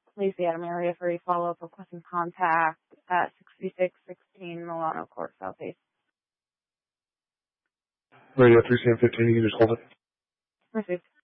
Lacey Adam area for a follow-up requesting contact at 6616 Milano Court Southeast. Radio 3CM15, you can just hold it. Received.